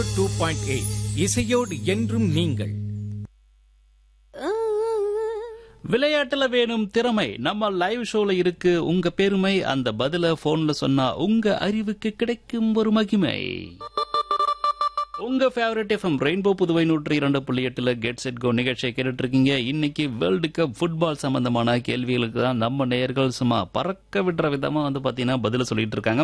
2.8 இசையோடு என்றும் நீங்கள். விளையாட்டுல வேணும் திறமை நம்ம லைவ் ஷோல இருக்கு. உங்க பெருமை அந்த பதில போன்ல சொன்னா உங்க அறிவுக்கு கிடைக்கும் ஒரு மகிமை. உங்க favourite FM rainbow Puduvai 102.8 get set go நிகழ்ச்சியை கேட்டுட்டு இருக்கீங்க. இன்னைக்கு வேர்ல்டு கப் ஃபுட்பால் சம்பந்தமான கேள்விகளுக்கு தான் நம்ம நேயர்கள் சும்மா பறக்க விடுற விதமா பாத்தீங்கன்னா பதில சொல்லிட்டு இருக்காங்க.